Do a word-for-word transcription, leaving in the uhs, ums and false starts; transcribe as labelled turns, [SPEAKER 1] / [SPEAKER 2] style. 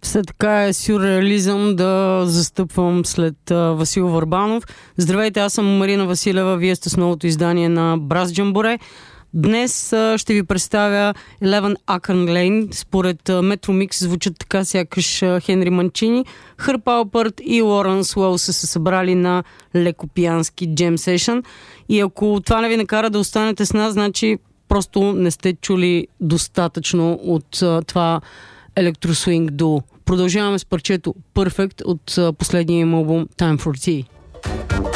[SPEAKER 1] Все така е сюрреализъм да застъпвам след а, Васил Върбанов. Здравейте, аз съм Марина Василева, вие сте с новото издание на Браз Джамборе. Днес а, ще ви представя Eleven Acorn Lane. Според Metro Mix звучат така, сякаш а, Хенри Манчини, Хърп Алпърт и Лоренс Уелс са се събрали на леко пиянски джем сешън. И ако това не ви накара да останете с нас, значи просто не сте чули достатъчно от а, това електросуинг дуо. Продължаваме с парчето Perfect от а, последния им албум Time for Tea.